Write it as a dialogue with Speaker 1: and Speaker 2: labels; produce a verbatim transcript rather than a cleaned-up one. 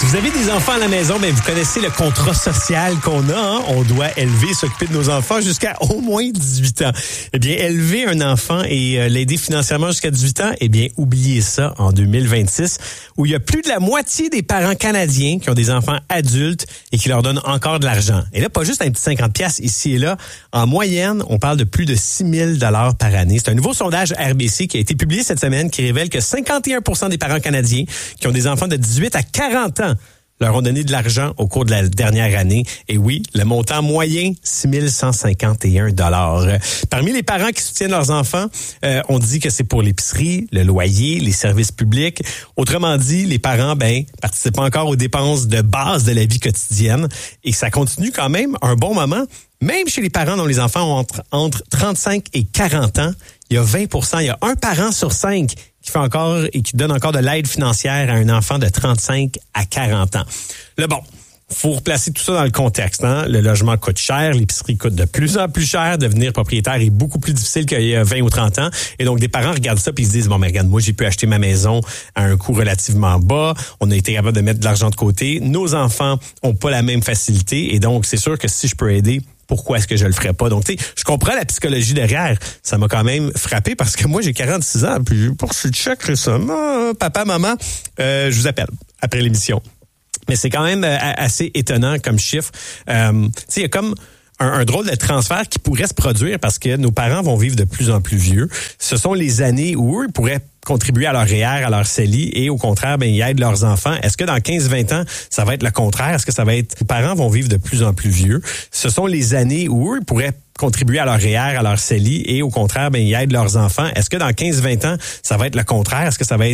Speaker 1: Vous avez des enfants à la maison, mais vous connaissez le contrat social qu'on a. Hein? On doit élever, s'occuper de nos enfants jusqu'à au moins dix-huit ans. Eh bien, élever un enfant et euh, l'aider financièrement jusqu'à dix-huit ans, eh bien, oubliez ça en deux mille vingt-six, où il y a plus de la moitié des parents canadiens qui ont des enfants adultes et qui leur donnent encore de l'argent. Et là, pas juste un petit cinquante piastres ici et là. En moyenne, on parle de plus de six mille dollars par année. C'est un nouveau sondage R B C qui a été publié cette semaine qui révèle que cinquante et un pour cent des parents canadiens qui ont des enfants de dix-huit à quarante ans leur ont donné de l'argent au cours de la dernière année. Et oui, le montant moyen, six mille cent cinquante et un dollars. Parmi les parents qui soutiennent leurs enfants, euh, on dit que c'est pour l'épicerie, le loyer, les services publics. Autrement dit, les parents, ben, participent encore aux dépenses de base de la vie quotidienne. Et ça continue quand même un bon moment. Même chez les parents dont les enfants ont entre, entre trente-cinq et quarante ans, il y a vingt pour cent, il y a un parent sur cinq qui fait encore et qui donne encore de l'aide financière à un enfant de trente-cinq à quarante ans. Là, bon, faut replacer tout ça dans le contexte. Hein? Le logement coûte cher, l'épicerie coûte de plus en plus cher, devenir propriétaire est beaucoup plus difficile qu'il y a vingt ou trente ans. Et donc, des parents regardent ça puis ils se disent, bon, mais regarde, moi, j'ai pu acheter ma maison à un coût relativement bas. On a été capable de mettre de l'argent de côté. Nos enfants ont pas la même facilité. Et donc, c'est sûr que si je peux aider, pourquoi est-ce que je le ferais pas? Donc, tu sais, je comprends la psychologie derrière. Ça m'a quand même frappé parce que moi, j'ai quarante-six ans, puis j'ai reçu de chèque récemment. Papa, maman, euh, je vous appelle après l'émission. Mais c'est quand même euh, assez étonnant comme chiffre. Euh, tu sais, il y a comme un, un drôle de transfert qui pourrait se produire parce que nos parents vont vivre de plus en plus vieux. Ce sont les années où eux ils pourraient contribuer à leur R E E R, à leur C E L I et au contraire, ben, ils aident leurs enfants. Est-ce que dans quinze vingt ans, ça va être le contraire? Est-ce que ça va être... Les parents vont vivre de plus en plus vieux. Ce sont les années où eux ils pourraient contribuer à leur R E E R, à leur C E L I et au contraire, ben, ils aident leurs enfants. Est-ce que dans quinze vingt ans, ça va être le contraire? Est-ce que ça va être